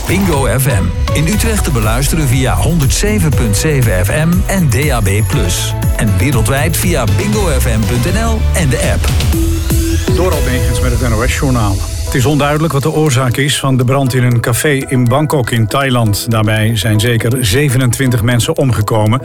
Bingo FM. In Utrecht te beluisteren via 107.7 FM en DAB+. En wereldwijd via bingofm.nl en de app. Door Almegens met het NOS-journaal. Het is onduidelijk wat de oorzaak is van de brand in een café in Bangkok in Thailand. Daarbij zijn zeker 27 mensen omgekomen.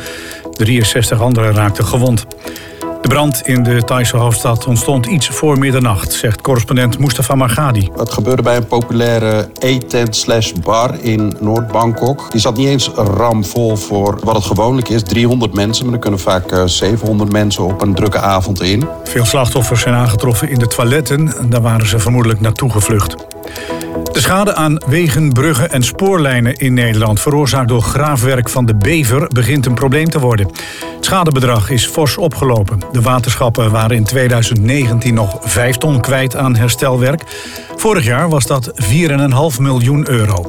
63 anderen raakten gewond. De brand in de Thaise hoofdstad ontstond iets voor middernacht, zegt correspondent Mustafa Margadi. Het gebeurde bij een populaire eettent/bar in Noord-Bangkok. Die zat niet eens ramvol voor wat het gewoonlijk is, 300 mensen. Maar er kunnen vaak 700 mensen op een drukke avond in. Veel slachtoffers zijn aangetroffen in de toiletten. Daar waren ze vermoedelijk naartoe gevlucht. De schade aan wegen, bruggen en spoorlijnen in Nederland, veroorzaakt door graafwerk van de Bever, begint een probleem te worden. Het schadebedrag is fors opgelopen. De waterschappen waren in 2019 nog 5 ton kwijt aan herstelwerk. Vorig jaar was dat 4,5 miljoen euro.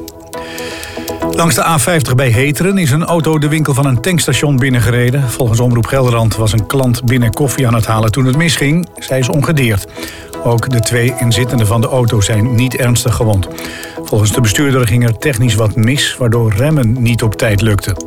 Langs de A50 bij Heteren is een auto de winkel van een tankstation binnengereden. Volgens Omroep Gelderland was een klant binnen koffie aan het halen toen het misging. Zij is ongedeerd. Ook de 2 inzittenden van de auto zijn niet ernstig gewond. Volgens de bestuurder ging er technisch wat mis, waardoor remmen niet op tijd lukte.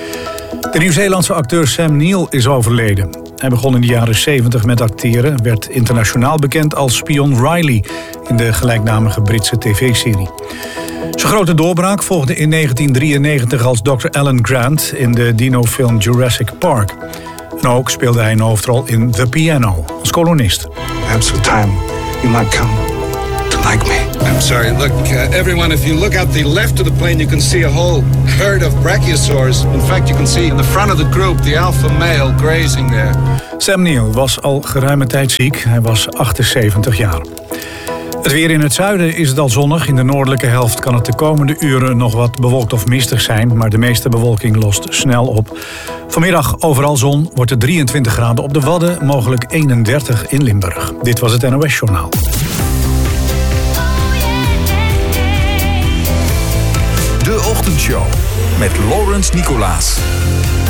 De Nieuw-Zeelandse acteur Sam Neill is overleden. Hij begon in de jaren 70 met acteren, werd internationaal bekend als spion Riley in de gelijknamige Britse tv-serie. Zijn grote doorbraak volgde in 1993 als Dr. Alan Grant in de dinofilm Jurassic Park. En ook speelde hij een hoofdrol in The Piano als kolonist. Perhaps some time you might come to like me. I'm sorry, look, everyone, if you look out the left of the plane, you can see a whole herd of brachiosaurs. In fact, you can see in the front of the group the alpha male grazing there. Sam Neill was al geruime tijd ziek. Hij was 78 jaar. Het weer in het zuiden is het al zonnig. In de noordelijke helft kan het de komende uren nog wat bewolkt of mistig zijn, maar de meeste bewolking lost snel op. Vanmiddag overal zon, wordt het 23 graden op de Wadden, mogelijk 31 in Limburg. Dit was het NOS Journaal. De Ochtendshow met Laurens Nicolaas.